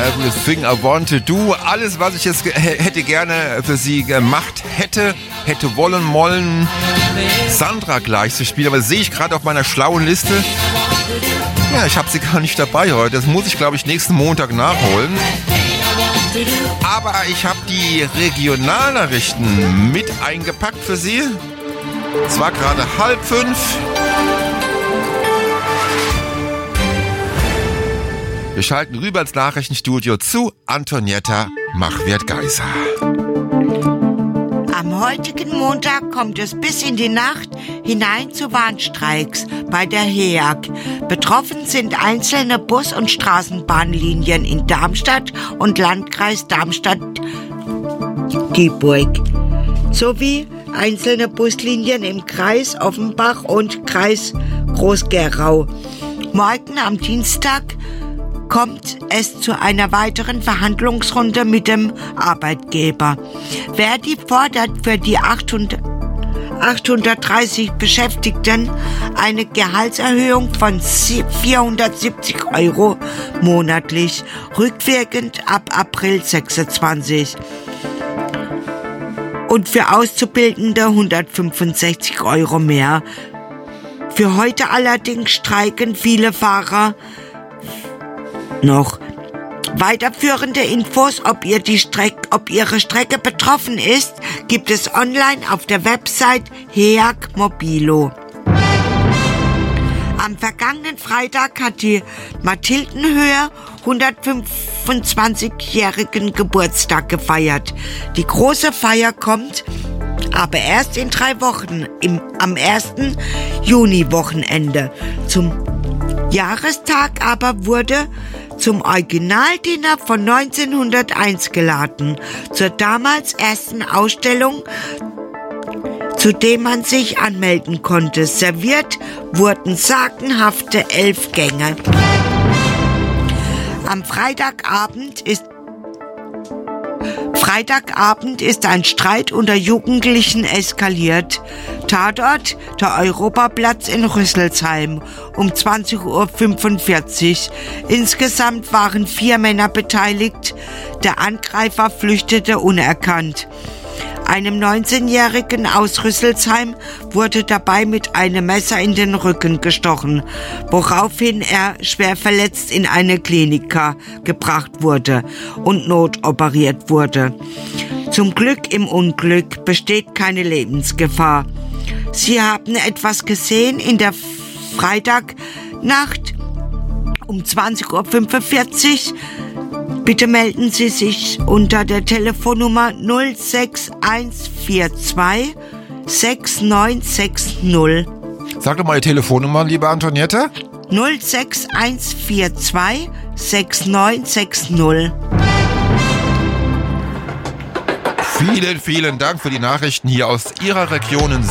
Everything I Want to Do. Alles, was ich jetzt hätte gerne für Sie gemacht hätte wollen, Sandra gleich zu spielen. Aber das sehe ich gerade auf meiner schlauen Liste. Ja, ich habe sie gar nicht dabei heute. Das muss ich, glaube ich, nächsten Montag nachholen. Aber ich habe die Regionalnachrichten mit eingepackt für Sie. Es war gerade 4:30. Wir schalten rüber ins Nachrichtenstudio zu Antonietta Machwert-Geiser. Am heutigen Montag kommt es bis in die Nacht hinein zu Warnstreiks bei der HEAG. Betroffen sind einzelne Bus- und Straßenbahnlinien in Darmstadt und Landkreis Darmstadt-Dieburg sowie einzelne Buslinien im Kreis Offenbach und Kreis Groß-Gerau. Morgen am Dienstag kommt es zu einer weiteren Verhandlungsrunde mit dem Arbeitgeber. Verdi fordert für die 830 Beschäftigten eine Gehaltserhöhung von 470 € monatlich, rückwirkend ab April 26. Und für Auszubildende 165 € mehr. Für heute allerdings streiken viele Fahrer noch. Weiterführende Infos, ob Ihre Strecke betroffen ist, gibt es online auf der Website HEAG Mobilo. Am vergangenen Freitag hat die Mathildenhöhe 125-jährigen Geburtstag gefeiert. Die große Feier kommt aber erst in 3 Wochen, am 1. Juni-Wochenende. Zum Jahrestag aber wurde zum Originaldiener von 1901 geladen, zur damals ersten Ausstellung, zu dem man sich anmelden konnte. Serviert wurden sagenhafte 11 Gänge. Am Freitagabend ist ein Streit unter Jugendlichen eskaliert. Tatort, der Europaplatz in Rüsselsheim, um 20:45 Uhr. Insgesamt waren 4 Männer beteiligt. Der Angreifer flüchtete unerkannt. Einem 19-Jährigen aus Rüsselsheim wurde dabei mit einem Messer in den Rücken gestochen, woraufhin er schwer verletzt in eine Klinik gebracht wurde und notoperiert wurde. Zum Glück im Unglück besteht keine Lebensgefahr. Sie haben etwas gesehen in der Freitagnacht um 20:45 Uhr. Bitte melden Sie sich unter der Telefonnummer 06142 6960. Sag doch mal die Telefonnummer, liebe Antonietta. 06142 6960. Vielen, vielen Dank für die Nachrichten hier aus Ihrer Region.